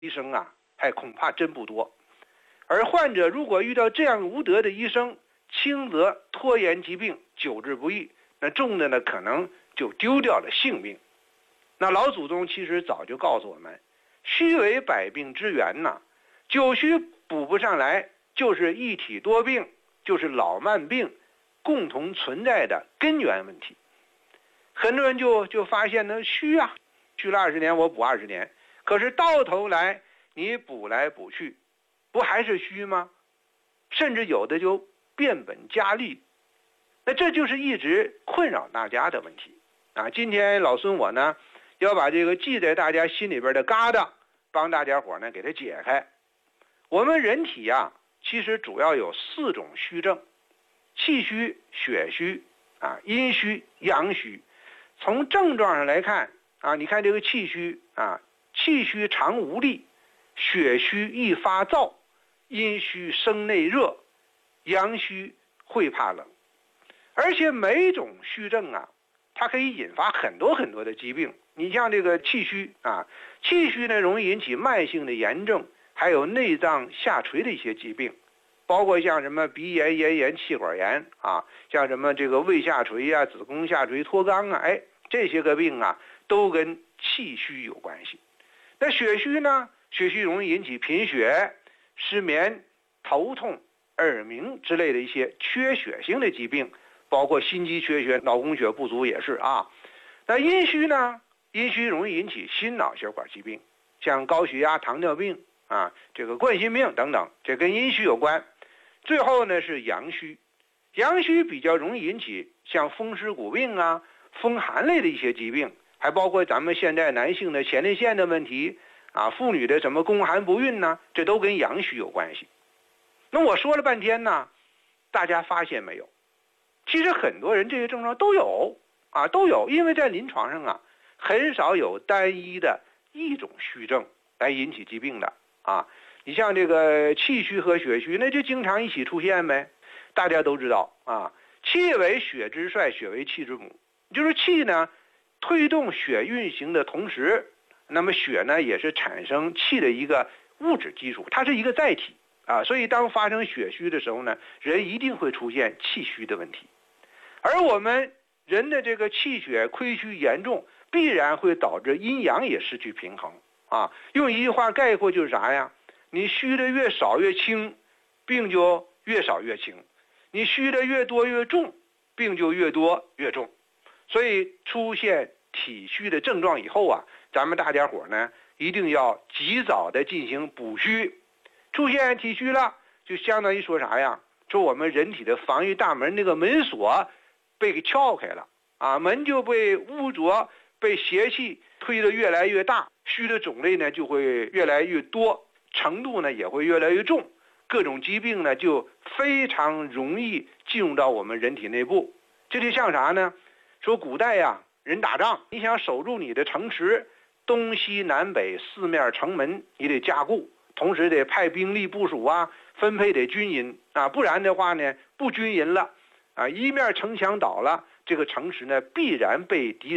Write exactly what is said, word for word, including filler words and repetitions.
医生啊，还恐怕真不多。而患者如果遇到这样无德的医生，轻则拖延疾病，久治不愈，那重的呢，可能就丢掉了性命。那老祖宗其实早就告诉我们，虚为百病之源呐，久虚补不上来，就是一体多病，就是老慢病共同存在的根源问题。很多人就就发现呢，虚啊，虚了二十年，我补二十年，可是到头来你补来补去，不还是虚吗？甚至有的就变本加厉。那这就是一直困扰大家的问题啊！今天老孙我呢，要把这个记在大家心里边的疙瘩，帮大家伙呢给它解开。我们人体啊，其实主要有四种虚症：气虚、血虚啊、阴虚、阳虚。从症状上来看啊，你看这个气虚啊，气虚常无力，血虚易发燥，阴虚生内热，阳虚会怕冷。而且每一种虚症啊，它可以引发很多很多的疾病。你像这个气虚啊，气虚呢容易引起慢性的炎症，还有内脏下垂的一些疾病，包括像什么鼻炎、咽炎、气管炎啊，像什么这个胃下垂啊、子宫下垂、脱肛啊，哎，这些个病啊都跟气虚有关系。那血虚呢，血虚容易引起贫血、失眠、头痛、耳鸣之类的一些缺血性的疾病，包括心肌缺血、脑供血不足也是啊。那阴虚呢，阴虚容易引起心脑血管疾病，像高血压、糖尿病啊，这个冠心病等等，这跟阴虚有关。最后呢是阳虚，阳虚比较容易引起像风湿骨病啊、风寒类的一些疾病，还包括咱们现在男性的前列腺的问题啊，妇女的什么宫寒不孕呢，这都跟阳虚有关系。那我说了半天呢，大家发现没有？其实很多人这些症状都有啊，都有，因为在临床上啊，很少有单一的一种虚症来引起疾病的啊。你像这个气虚和血虚，那就经常一起出现呗。大家都知道啊，气为血之帅，血为气之母，就是气呢推动血运行的同时，那么血呢也是产生气的一个物质基础，它是一个载体啊。所以当发生血虚的时候呢，人一定会出现气虚的问题。而我们人的这个气血亏虚严重，必然会导致阴阳也失去平衡啊。用一句话概括就是啥呀？你虚的越少越轻，病就越少越轻；你虚的越多越重，病就越多越重。所以出现体虚的症状以后啊，咱们大家伙呢一定要及早的进行补虚。出现体虚了，就相当于说啥呀？说我们人体的防御大门那个门锁被给撬开了啊，门就被污浊、被邪气推得越来越大，虚的种类呢就会越来越多，程度呢也会越来越重，各种疾病呢就非常容易进入到我们人体内部。这就像啥呢？说古代呀，人打仗，你想守住你的城池，东西南北四面城门你得加固，同时得派兵力部署啊，分配得均匀啊，不然的话呢不均匀了啊，一面城墙倒了，这个城池呢必然被敌人